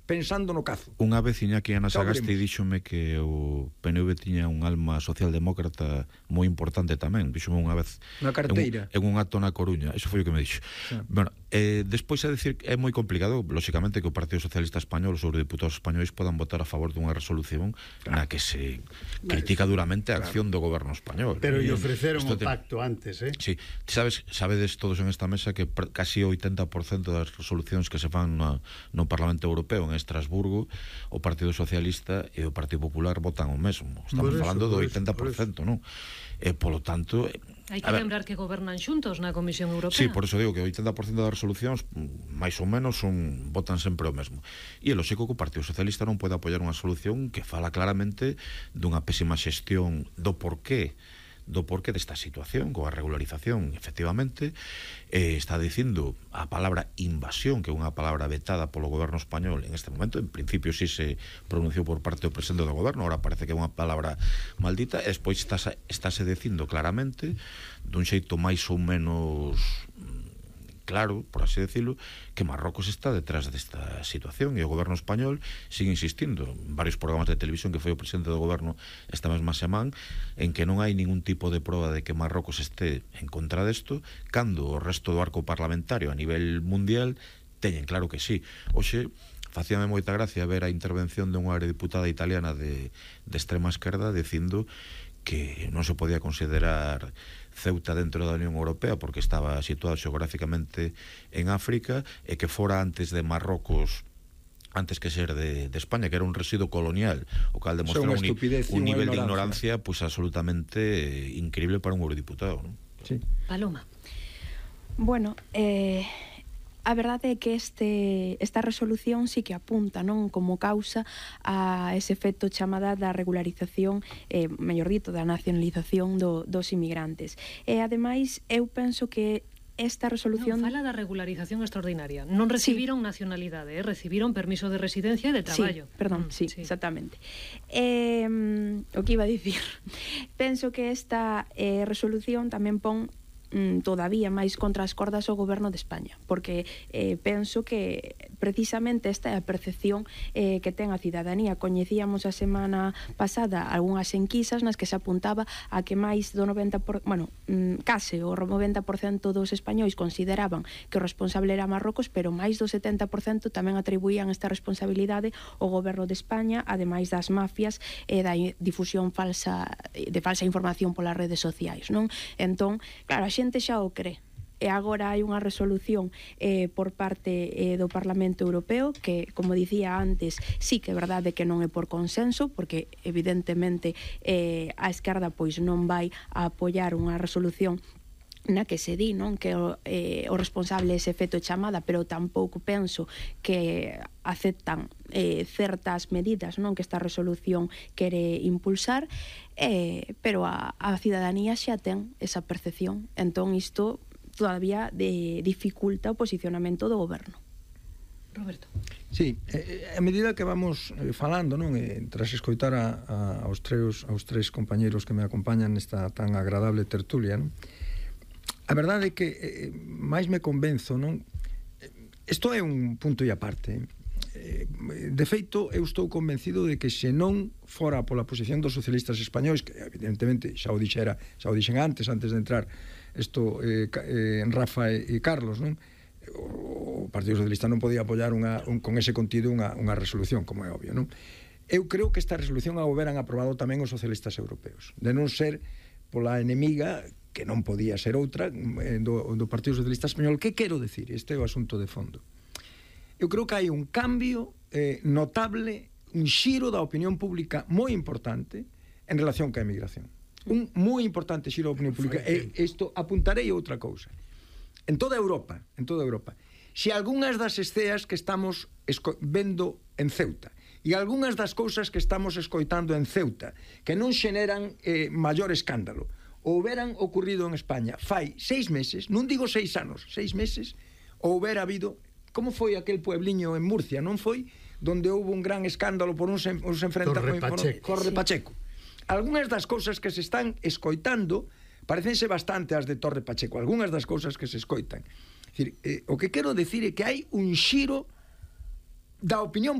pensando no cazo. Unha veciña que Ana Sagasti díxome que o PNV tiña un alma socialdemócrata moi importante tamén, díxome unha vez na carteira en un acto na Coruña, eso foi o que me dixo. Sí. Bueno, despois é dicir que é moi complicado, lóxicamente, que o Partido Socialista Español, os eurodiputados españois podan votar a favor dunha resolución na que se critica duramente a acción do goberno español. Pero lle ofreceron o pacto antes, Sí, sabedes todos en esta mesa que casi o 80% das resolucións que se fan no Parlamento Europeo en Estrasburgo, o Partido Socialista e o Partido Popular votan o mesmo. Estamos falando do 80%, non? Polo tanto, hai que lembrar que gobernan xuntos na Comisión Europea. Sí, por eso digo que o 80% das resolucións máis ou menos votan sempre o mesmo. E é lógico que o Partido Socialista non pode apoiar unha solución que fala claramente dunha pésima xestión do porqué desta situación, coa regularización, efectivamente, está dicindo a palabra invasión, que é unha palabra vetada polo goberno español en este momento. En principio sí se pronunciou por parte do presidente do goberno, ahora parece que é unha palabra maldita, e despois estáse dicindo claramente, dun xeito máis ou menos claro, por así decirlo, que Marrocos está detrás desta situación, e o goberno español sigue insistindo en varios programas de televisión que foi o presidente do goberno esta mesma semana, en que non hai ningún tipo de proba de que Marrocos este en contra desto, cando o resto do arco parlamentario a nivel mundial teñen claro que sí. Hoxe facíame moita gracia ver a intervención de unha diputada italiana de extrema esquerda dicindo que non se podía considerar Ceuta dentro da Unión Europea porque estaba situado xeográficamente en África, e que fora antes de Marrocos, antes que ser de España, que era un residuo colonial, o cal demostrou un nivel de ignorancia pues absolutamente increíble para un eurodiputado, ¿no? Sí. Paloma. Bueno, a verdade é que esta resolución sí que apunta, non, como causa a ese efecto chamada da regularización, mellor dito, da nacionalización dos inmigrantes. E ademais eu penso que esta resolución... Non, fala da regularización extraordinaria. Non recibiron nacionalidade, recibiron permiso de residencia e de traballo. Sí, perdón, sí, exactamente. O que iba a dicir? Penso que esta resolución tamén pon todavía máis contra as cordas o goberno de España, porque penso que precisamente esta é a percepción que ten a cidadanía. Coñecíamos a semana pasada algunhas enquisas nas que se apuntaba a que máis do 90%, case o 90% dos españois consideraban que o responsable era Marrocos, pero máis do 70% tamén atribuían esta responsabilidade ao goberno de España, ademais das mafias e da difusión de falsa información polas redes sociais, non? Entón, claro, a xente xa o cree. E agora hai unha resolución por parte do Parlamento Europeo que, como dicía antes, sí que é verdade que non é por consenso, porque evidentemente a esquerda pois non vai a apoiar unha resolución na que se di, non, que o responsable é ese efecto chamada, pero tampouco penso que aceptan certas medidas, non, que esta resolución quere impulsar, pero a cidadanía xa ten esa percepción. Entón isto todavía dificulta o posicionamento do goberno. Roberto. Sí, a medida que vamos falando, non, tras escoitar aos tres compañeiros que me acompañan nesta tan agradable tertulia, non, a verdade é que máis me convenzo, non? Isto é un punto e aparte. De feito, eu estou convencido de que se non fora pola posición dos socialistas españois, que evidentemente xa o dixen antes de entrar isto Rafa e Carlos, non? O Partido Socialista non podía apoiar con ese contido unha resolución, como é obvio, non? Eu creo que esta resolución a houberan aprobado tamén os socialistas europeos, de non ser pola enemiga, que non podía ser outra, do Partido Socialista Español. Que quero decir? Este é o asunto de fondo. Eu creo que hai un cambio notable, un xiro da opinión pública moi importante en relación ca emigración. Un moi importante xiro da opinión pública. E isto apuntarei outra cousa. En toda Europa, se algunhas das esceas que estamos vendo en Ceuta e algunhas das cousas que estamos escoitando en Ceuta que non xeneran maior escándalo houberan ocurrido en España fai 6 meses, non digo 6 anos, 6 meses, houbera habido, como foi aquel puebliño en Murcia, non foi? Donde houve un gran escándalo por uns enfrentamentos Torre Pacheco. Algunhas das cousas que se están escoitando parecense bastante as de Torre Pacheco, algunhas das cousas que se escoitan. O que quero decir é que hai un xiro da opinión